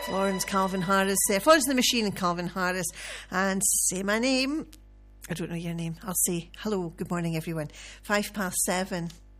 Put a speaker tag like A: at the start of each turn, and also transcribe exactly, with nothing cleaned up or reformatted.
A: Florence Calvin Harris, uh, Florence the Machine and Calvin Harris, and say my name. I don't know your name. I'll say hello, good morning everyone. Five past seven.